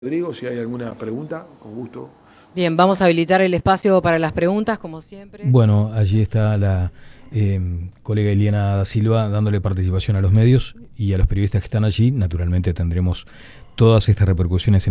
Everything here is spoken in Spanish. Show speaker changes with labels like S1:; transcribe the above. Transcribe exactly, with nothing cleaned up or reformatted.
S1: Rodrigo, si hay alguna pregunta, con gusto.
S2: Bien, vamos a habilitar el espacio para las preguntas, como siempre.
S3: Bueno, allí está la eh, colega Eliana da Silva dándole participación a los medios y a los periodistas que están allí. Naturalmente tendremos todas estas repercusiones en